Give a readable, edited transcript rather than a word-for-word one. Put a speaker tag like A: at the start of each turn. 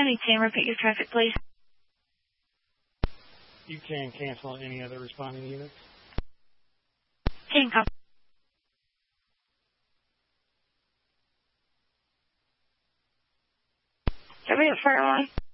A: County 10, repeat your traffic, please.
B: You can cancel any other responding units.
A: 10, copy. Can we get Fairline?